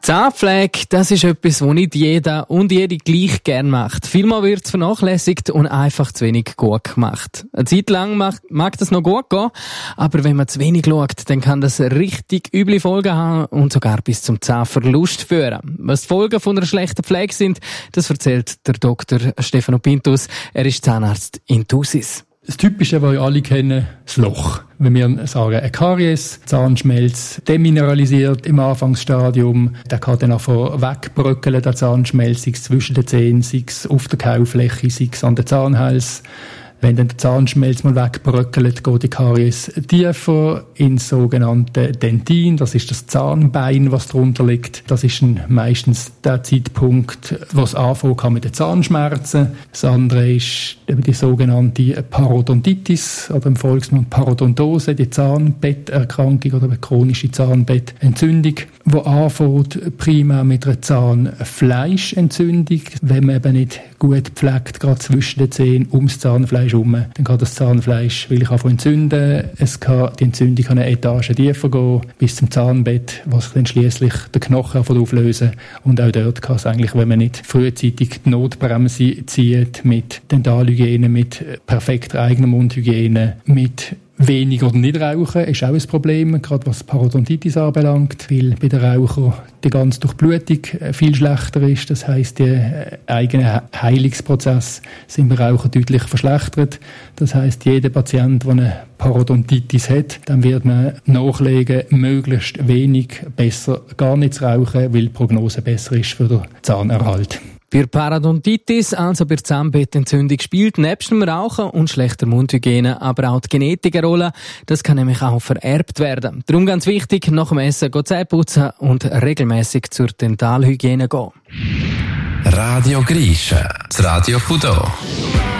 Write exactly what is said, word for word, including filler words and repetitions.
Zahnpflege, das ist etwas, was nicht jeder und jede gleich gern macht. Vielmal wird es vernachlässigt und einfach zu wenig gut gemacht. Eine Zeit lang mag, mag das noch gut gehen, aber wenn man zu wenig schaut, dann kann das richtig üble Folgen haben und sogar bis zum Zahnverlust führen. Was die Folgen von einer schlechten Pflege sind, das erzählt der Doktor Stefano Pintus. Er ist Zahnarzt in Thusis. Das Typische, was wir alle kennen, das Loch. Wenn wir sagen, ein Karies, Zahnschmelz, demineralisiert im Anfangsstadium, der kann dann einfach wegbröckeln, der Zahnschmelz, sei es zwischen den Zähnen, sei es auf der Kaufläche, sei es an der Zahnhals. Wenn dann der Zahnschmelz mal wegbröckelt, geht die Karies tiefer ins sogenannte Dentin. Das ist das Zahnbein, was drunter liegt. Das ist ein, meistens der Zeitpunkt, wo es anfangen kann mit den Zahnschmerzen. Das andere ist die sogenannte Parodontitis oder im Volksmund Parodontose, die Zahnbetterkrankung oder eine chronische Zahnbettentzündung, die anfängt primär mit einer Zahnfleischentzündung, wenn man eben nicht gut pflegt, gerade zwischen den Zähnen, ums Zahnfleisch herum. Dann kann das Zahnfleisch will ich einfach entzünden. Es kann, die Entzündung kann eine Etage tiefer gehen, bis zum Zahnbett, was dann schliesslich den Knochen auflösen. Und auch dort kann es eigentlich, wenn man nicht frühzeitig die Notbremse zieht, mit Dentalhygiene, mit perfekter eigener Mundhygiene, mit wenig oder nicht rauchen ist auch ein Problem, gerade was Parodontitis anbelangt, weil bei den Rauchern die ganze Durchblutung viel schlechter ist. Das heisst, der eigene Heilungsprozess sind bei Rauchern deutlich verschlechtert. Das heisst, jeder Patient, der eine Parodontitis hat, dann wird man nachlegen, möglichst wenig, besser gar nicht zu rauchen, weil die Prognose besser ist für den Zahnerhalt. Bei Parodontitis, also bei Zahnbettentzündung, spielt nebst dem Rauchen und schlechter Mundhygiene aber auch die Genetik eine Rolle. Das kann nämlich auch vererbt werden. Darum ganz wichtig, nach dem Essen Zähne putzen und regelmäßig zur Dentalhygiene gehen. Radio Grische, das Radio von hier.